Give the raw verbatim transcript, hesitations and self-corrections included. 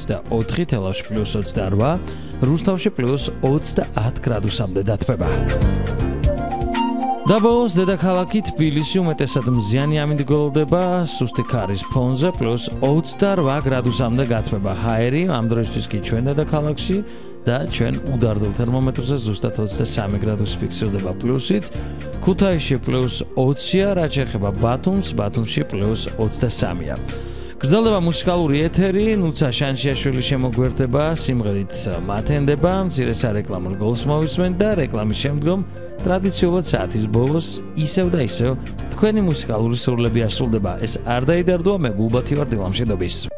ოცდაოთხი, თელავში პლუს ოცდაოთხ, რუსთავში პლუს ოცდაათ გრადუსამდე დათბება. და ბოლოს დედაქალაქი თბილისი უმეტესად მზიანი ამიდგოლდება, სუსტი ქარის ფონზე პლუს ოცდარვა გრადუსამდე გათბება. ჰაერი ამ დროისთვის კი ჩვენ დედაქალაქში და ჩვენ უდარდელ თერმომეტრზე ზუსტად ოცდასამი გრადუსი ფიქსირდება პლუსით. ქუთაისში პლუს ოცია, რაც შეეხება ბათუმს, ბათუმში პლუს ოცდასამია. გრძელდება მუსიკალური ეთერი, ნუცა შანშიაშვილი შემოგვერდება, სიმღერით მათენდება, მცირე სარეკლამო გოლს მოვისმენთ და რეკლამის შემდგომ ტრადიციულად საათის ბოლოს ისევ და ისევ თქვენი მუსიკალური სურვილები ასრულდება. ეს არ დაიდარდოა, მე გულბათი ვარ დილამშვიდობის.